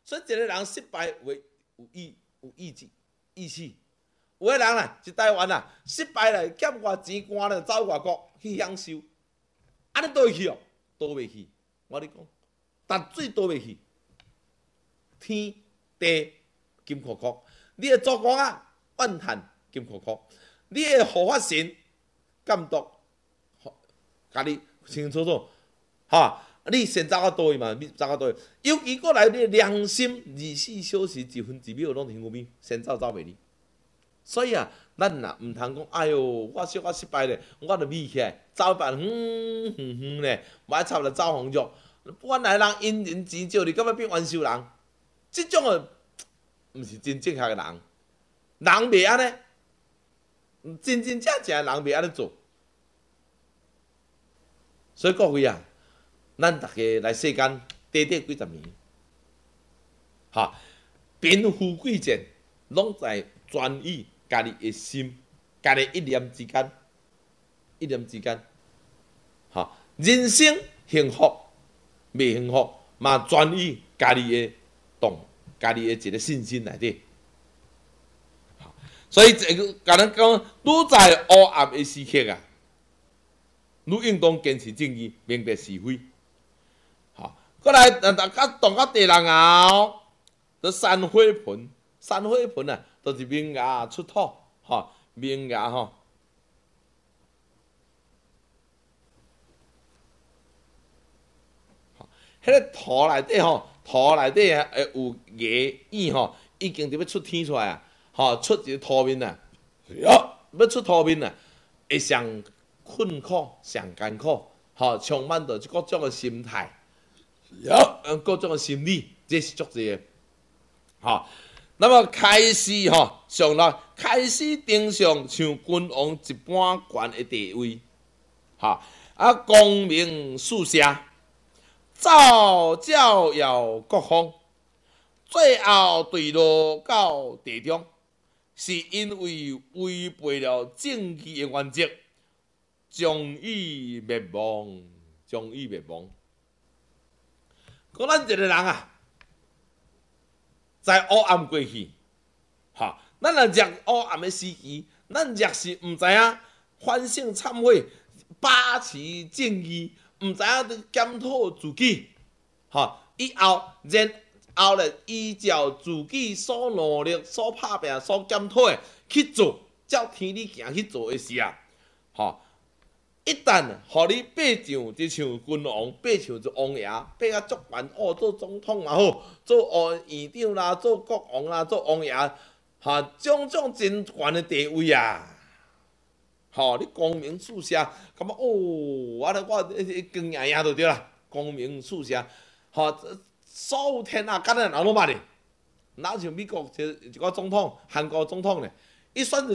所以一个人失败有意气。有个人啦，是台湾啦，失败了，欠外钱，赶了走外国去享受，安尼倒会去哦，倒袂去。我跟你讲，淡水倒袂去，天地金箍箍，你的祖公啊，怨叹金箍箍，你的护法神监督，甲你清清楚楚，哈。你先走到倒位嘛，你走到倒位，尤其过来你的良心24小时1分1秒拢停边，先走袂离。所以啊，咱若毋通讲，哎哟，我说我失败咧，我著咪起来，走一半咧，莫插来走红肉。本来人因人钱少，你干要变冤仇人？即种诶，毋是真正确诶人，人袂安尼，真正诶人袂安尼做。所以各位啊，咱大家来世间短短几十年，哈，贫富贵贱，拢在专于家己的心，家己一念之间，哈，人生幸福未幸福，嘛专于家己的动，家己的一个信心内底。所以这个甲咱讲，愈在黑暗的时刻啊，愈应当坚持正义，明白是非。好，过来，大家动到地人后，就山花盆，山花盆啊，就是萌芽出土，哈，萌芽吼。迄个土内底吼，土内底会有叶影吼，已經就要出天出来啊，吼，出一个土面啊，要出土面啊，会上困苦、上艰苦，吼，充满着各种的心态，各种的心理，这是足侪的，吼。那么开始吼，上来开始登上像君王一般悬的地位，吼，啊，功名四射。造教耀国风，最后坠落到地中，是因为违背了正义的原则，将伊灭亡，将伊灭亡。讲咱一个人啊，在黑暗过去，哈，咱若入黑暗的时期，咱若是毋知影反省忏悔，把持正义。毋知影检讨自己，吼，以后然后咧依照自己所努力、所拍拼、所检讨的去做，照天理行去做的时啊，吼，一旦互你爬上，就像君王，爬上就王爷，爬啊足悬哦，做总统也好，做院长啦，做国王啦，做王爷，哈，种种真悬的地位啊！吼，你光明四射，感觉哦，安尼我光赢赢就对啦，光明四射，吼，所有天下敢若人拢捌哩，哪像美国一个总统，韩国总统呢？伊选